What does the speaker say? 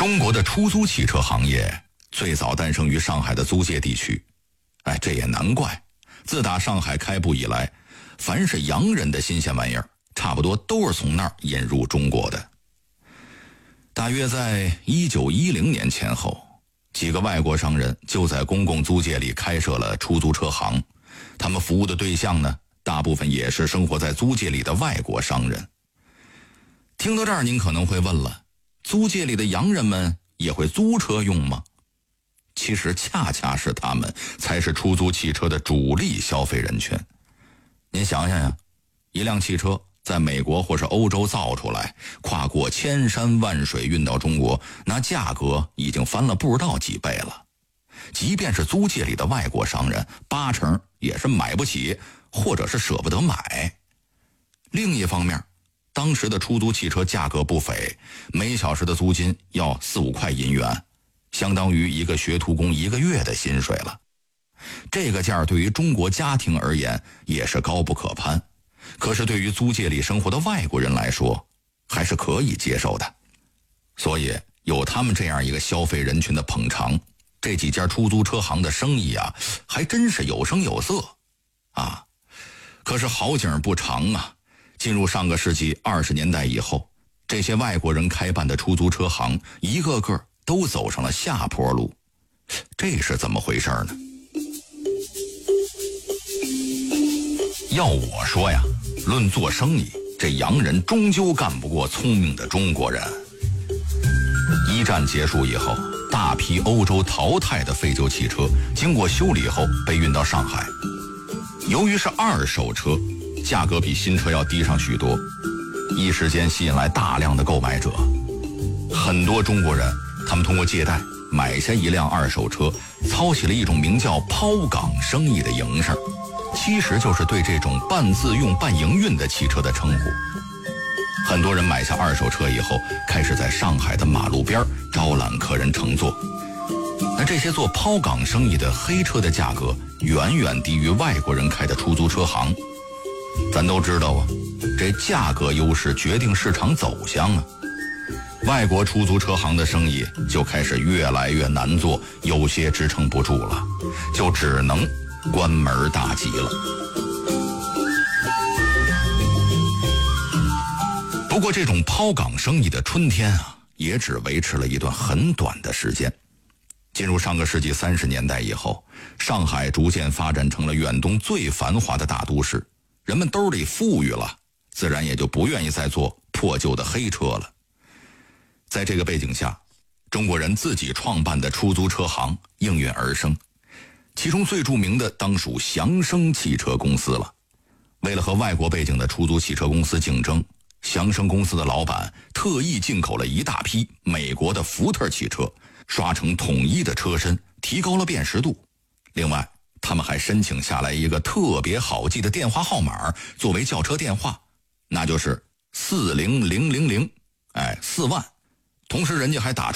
中国的出租汽车行业最早诞生于上海的租界地区。这也难怪，自打上海开埠以来，凡是洋人的新鲜玩意儿，差不多都是从那儿引入中国的。大约在1910年前后，几个外国商人就在公共租界里开设了出租车行，他们服务的对象呢，大部分也是生活在租界里的外国商人。听到这儿，您可能会问了，租界里的洋人们也会租车用吗？其实恰恰是他们才是出租汽车的主力消费人群。您想想呀，一辆汽车在美国或是欧洲造出来，跨过千山万水运到中国，那价格已经翻了不知道几倍了。即便是租界里的外国商人，80%也是买不起，或者是舍不得买。另一方面，当时的出租汽车价格不菲，每小时的租金要4-5块银元，相当于一个学徒工1个月的薪水了。这个价对于中国家庭而言也是高不可攀，可是对于租界里生活的外国人来说，还是可以接受的。所以有他们这样一个消费人群的捧场，这几家出租车行的生意啊，还真是有声有色啊。可是好景不长啊，进入上个世纪20年代以后，这些外国人开办的出租车行一个个都走上了下坡路。这是怎么回事呢？要我说呀，论做生意，这洋人终究干不过聪明的中国人。一战结束以后，大批欧洲淘汰的废旧汽车经过修理后被运到上海。由于是二手车，价格比新车要低上许多，一时间吸引来大量的购买者。很多中国人他们通过借贷买下一辆二手车，操起了一种名叫抛港生意的营生，其实就是对这种半自用半营运的汽车的称呼。很多人买下二手车以后，开始在上海的马路边招揽客人乘坐。那这些做抛港生意的黑车的价格远远低于外国人开的出租车行。咱都知道啊，这价格优势决定市场走向啊。外国出租车行的生意就开始越来越难做，有些支撑不住了，就只能关门大吉了。不过这种抛港生意的春天啊，也只维持了一段很短的时间。进入上个世纪30年代以后，上海逐渐发展成了远东最繁华的大都市，人们兜里富裕了，自然也就不愿意再做破旧的黑车了。在这个背景下，中国人自己创办的出租车行应运而生，其中最著名的当属祥生汽车公司了。为了和外国背景的出租汽车公司竞争，祥生公司的老板特意进口了一大批美国的福特汽车，刷成统一的车身，提高了辨识度。另外，他们还申请下来一个特别好记的电话号码作为叫车电话，那就是40000，4万。同时人家还打出